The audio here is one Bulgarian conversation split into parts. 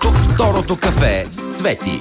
Второто кафе с Цвети.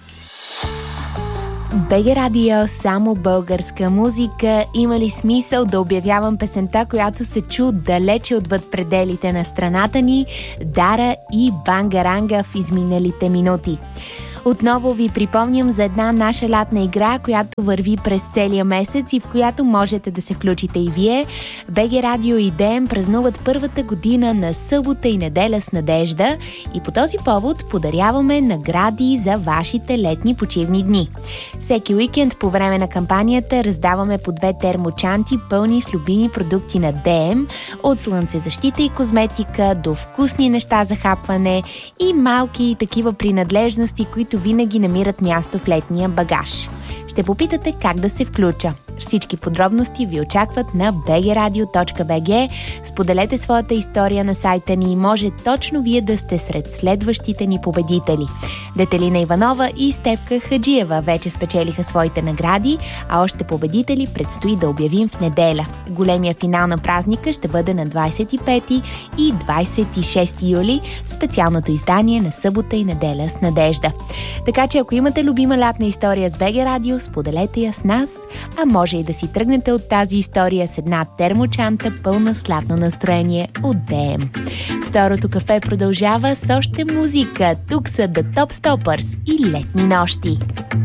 БГ Радио, само българска музика. Има ли смисъл да обявявам песента, която се чу далече отвъд пределите на страната ни? Дара и Бангаранга в изминалите минути. Отново ви припомням за една наша лятна игра, която върви през целия месец и в която можете да се включите и вие. БГ Радио и ДМ празнуват първата година на събота и неделя с надежда и по този повод подаряваме награди за вашите летни почивни дни. Всеки уикенд по време на кампанията раздаваме по 2 термочанти пълни с любими продукти на ДМ, от слънцезащита и козметика до вкусни неща за хапване и малки такива принадлежности, които винаги намират място в летния багаж. Ще попитате как да се включа. Всички подробности ви очакват на bgradio.bg. Споделете своята история на сайта ни и може точно вие да сте сред следващите ни победители. Детелина Иванова и Стефка Хаджиева вече спечелиха своите награди, а още победители предстои да обявим в неделя. Големия финал на празника ще бъде на 25 и 26 юли, специалното издание на събота и неделя с надежда. Така че ако имате любима лятна история с БГ Радио, споделете я с нас, а може и да си тръгнете от тази история с една термочанта пълна с лятно настроение от ДМ. Второто кафе продължава с още музика. Тук са The Top Stoppers и Летни нощи.